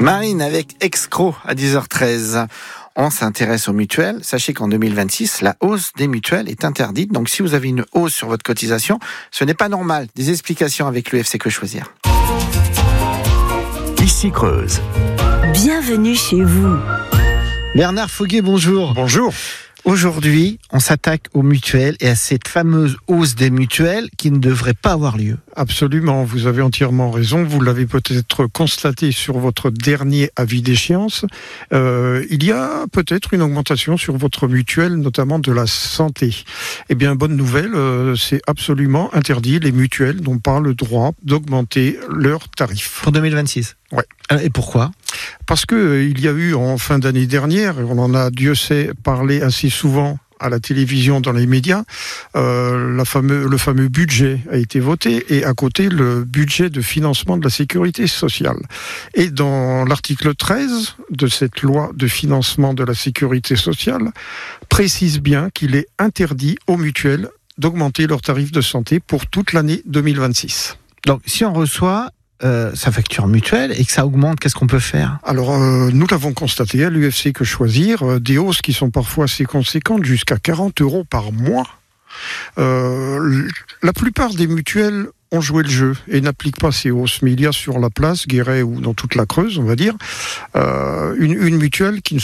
Marine avec Excro à 10h13. On s'intéresse aux mutuelles. Sachez qu'en 2026, la hausse des mutuelles est interdite. Donc si vous avez une hausse sur votre cotisation, ce n'est pas normal. Des explications avec l'UFC Que Choisir. Ici Creuse. Bienvenue chez vous. Bernard Foguet, bonjour. Bonjour. Aujourd'hui, on s'attaque aux mutuelles et à cette fameuse hausse des mutuelles qui ne devrait pas avoir lieu. Absolument, vous avez entièrement raison. Vous l'avez peut-être constaté sur votre dernier avis d'échéance. Il y a peut-être une augmentation sur votre mutuelle, notamment de la santé. Eh bien, bonne nouvelle, c'est absolument interdit. Les mutuelles n'ont pas le droit d'augmenter leurs tarifs. Pour 2026 ? Ouais. Et pourquoi ? Parce que il y a eu en fin d'année dernière, et on en a, Dieu sait, parlé assez souvent à la télévision, dans les médias, le fameux budget a été voté, et à côté, le budget de financement de la sécurité sociale. Et dans l'article 13 de cette loi de financement de la sécurité sociale, précise bien qu'il est interdit aux mutuelles d'augmenter leurs tarifs de santé pour toute l'année 2026. Donc, si on reçoit sa facture mutuelle et que ça augmente, qu'est-ce qu'on peut faire ? Alors, nous l'avons constaté à l'UFC Que Choisir, des hausses qui sont parfois assez conséquentes, jusqu'à 40 € par mois. La plupart des mutuelles ont joué le jeu et n'appliquent pas ces hausses. Mais il y a sur la place, Guéret ou dans toute la Creuse, on va dire, une mutuelle qui ne